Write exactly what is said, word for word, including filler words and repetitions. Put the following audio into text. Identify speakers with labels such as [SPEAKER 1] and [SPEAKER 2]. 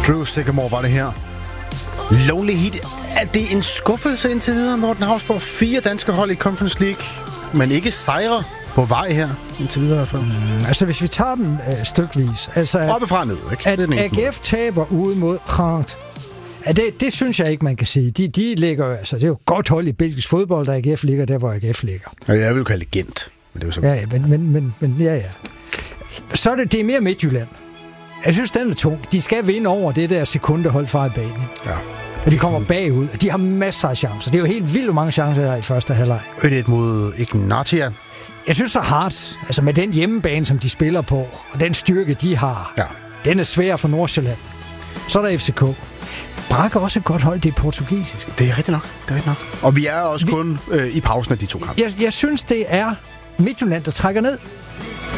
[SPEAKER 1] Drew Sycamore var det her. Lonely Heat. Er det en skuffelse indtil videre, Morten Hausborg? Fire danske hold i Conference League, men ikke sejre på vej her indtil videre i hvert fald.
[SPEAKER 2] Mm, altså, hvis vi tager dem øh, stykvis. Altså,
[SPEAKER 1] oppefra ned, ikke?
[SPEAKER 2] At A G F taber ude mod Rant. Ja, det, det synes jeg ikke, man kan sige. De, de ligger, altså, det er jo godt hold i belgisk fodbold, der A G F ligger der, hvor A G F ligger.
[SPEAKER 1] Ja, jeg vil kalde det Gent. Men det er jo så...
[SPEAKER 2] Ja, ja, men, men, men, men ja, ja. Så er det, det er mere Midtjylland. Jeg synes, den er tung. De skal vinde over det der sekundehold fra i banen.
[SPEAKER 1] Ja.
[SPEAKER 2] Og de kommer bagud, og de har masser af chancer. Det er jo helt vildt mange chancer der i første halvleg.
[SPEAKER 1] et mod Ignatia.
[SPEAKER 2] Jeg synes så Hearts, altså med den hjemmebane, som de spiller på, og den styrke, de har,
[SPEAKER 1] ja. Den
[SPEAKER 2] er svær for Nordsjælland. Så er der F C K. Braga også et godt hold, det er portugisisk.
[SPEAKER 1] Det er rigtigt nok, det er rigtigt nok. Og vi er også vi... kun øh, i pausen af de to kampe.
[SPEAKER 2] Jeg, jeg synes, det er Midtjylland, der trækker ned.